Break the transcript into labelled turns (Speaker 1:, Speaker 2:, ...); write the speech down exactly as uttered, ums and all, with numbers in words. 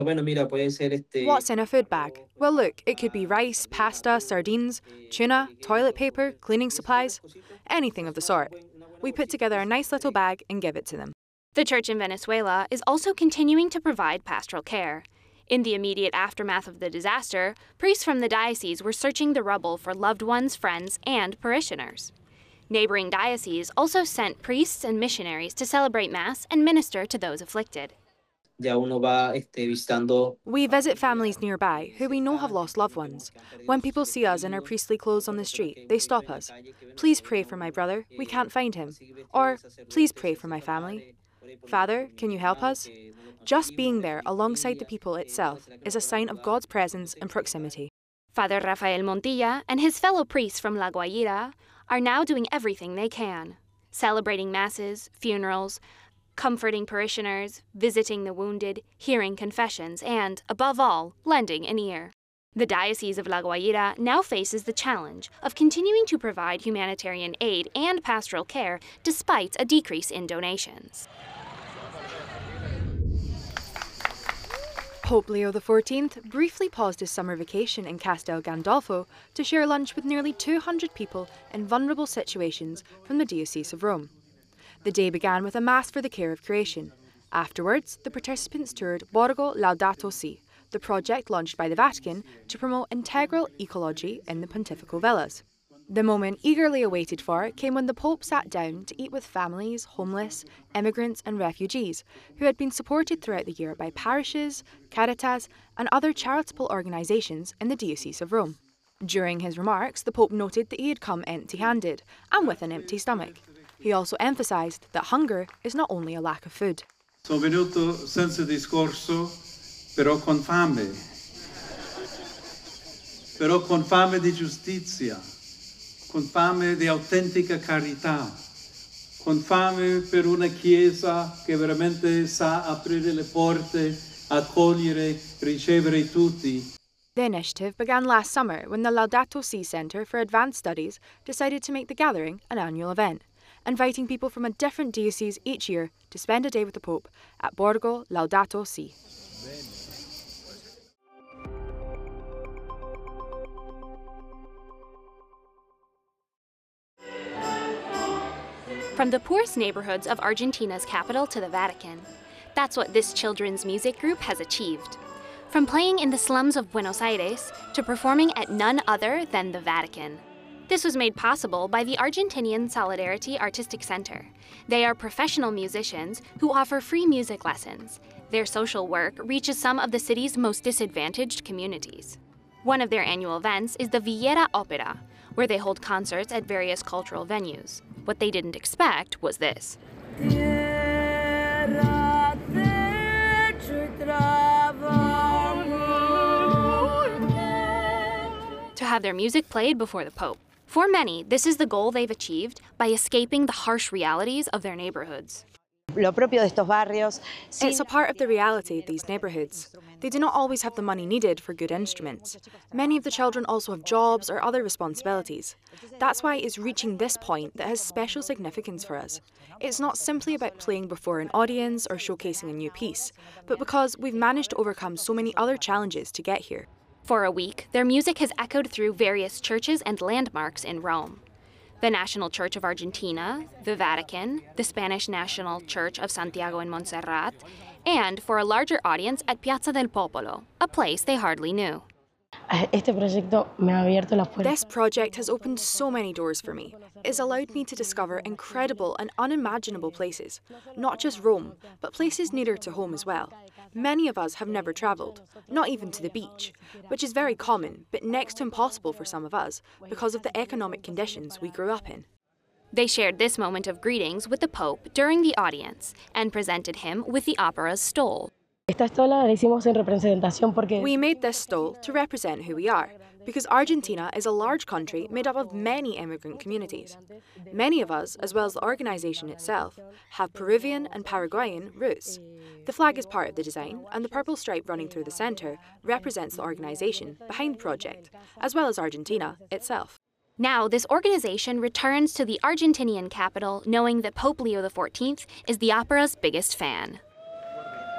Speaker 1: Bueno, mira, puede ser este.
Speaker 2: What's in a food bag? Well, look, it could be rice, pasta, sardines, tuna, toilet paper, cleaning supplies, anything of the sort. We put together a nice little bag and give it to them.
Speaker 3: The church in Venezuela is also continuing to provide pastoral care. In the immediate aftermath of the disaster, priests from the diocese were searching the rubble for loved ones, friends, and parishioners. Neighboring dioceses also sent priests and missionaries to celebrate Mass and minister to those afflicted.
Speaker 1: Ya uno va este, visitando.
Speaker 2: We visit families nearby who we know have lost loved ones. When people see us in our priestly clothes on the street, they stop us. Please pray for my brother, we can't find him. Or, please pray for my family. Father, can you help us? Just being there alongside the people itself is a sign of God's presence and proximity.
Speaker 3: Father Rafael Montilla and his fellow priests from La Guajira are now doing everything they can, celebrating masses, funerals, comforting parishioners, visiting the wounded, hearing confessions, and, above all, lending an ear. The Diocese of La Guajira now faces the challenge of continuing to provide humanitarian aid and pastoral care despite a decrease in donations.
Speaker 2: Pope Leo the fourteenth briefly paused his summer vacation in Castel Gandolfo to share lunch with nearly two hundred people in vulnerable situations from the Diocese of Rome. The day began with a Mass for the care of creation. Afterwards, the participants toured Borgo Laudato Si, the project launched by the Vatican to promote integral ecology in the pontifical villas. The moment eagerly awaited for came when the Pope sat down to eat with families, homeless, immigrants and refugees who had been supported throughout the year by parishes, Caritas and other charitable organisations in the Diocese of Rome. During his remarks, the Pope noted that he had come empty-handed and with an empty stomach. He also emphasised that hunger is not only a lack of food.
Speaker 4: Sono venuto senza discorso, però con fame. Però con fame di giustizia. Con fame di autentica carità, con fame per una Chiesa che veramente sa aprire le porte, accogliere, ricevere tutti.
Speaker 2: The initiative began last summer when the Laudato Si Centre for Advanced Studies decided to make the gathering an annual event, inviting people from a different diocese each year to spend a day with the Pope at Borgo Laudato Si.
Speaker 3: From the poorest neighborhoods of Argentina's capital to the Vatican. That's what this children's music group has achieved. From playing in the slums of Buenos Aires to performing at none other than the Vatican. This was made possible by the Argentinian Solidarity Artistic Center. They are professional musicians who offer free music lessons. Their social work reaches some of the city's most disadvantaged communities. One of their annual events is the Villera Opera, where they hold concerts at various cultural venues. What they didn't expect was this. To have their music played before the Pope. For many, this is the goal they've achieved by escaping the harsh realities of their neighborhoods.
Speaker 2: It's a part of the reality of these neighbourhoods. They do not always have the money needed for good instruments. Many of the children also have jobs or other responsibilities. That's why it's reaching this point that has special significance for us. It's not simply about playing before an audience or showcasing a new piece, but because we've managed to overcome so many other challenges to get here.
Speaker 3: For a week, their music has echoed through various churches and landmarks in Rome. The National Church of Argentina, the Vatican, the Spanish National Church of Santiago in Montserrat, and for a larger audience at Piazza del Popolo, a place they hardly knew.
Speaker 2: This project has opened so many doors for me. It's allowed me to discover incredible and unimaginable places, not just Rome, but places nearer to home as well. Many of us have never travelled, not even to the beach, which is very common, but next to impossible for some of us because of the economic conditions we grew up in.
Speaker 3: They shared this moment of greetings with the Pope during the audience and presented him with the opera's stole.
Speaker 2: We made this stole to represent who we are, because Argentina is a large country made up of many immigrant communities. Many of us, as well as the organisation itself, have Peruvian and Paraguayan roots. The flag is part of the design, and the purple stripe running through the centre represents the organisation behind the project, as well as Argentina itself.
Speaker 3: Now, this organization returns to the Argentinian capital knowing that Pope Leo the fourteenth is the opera's biggest fan.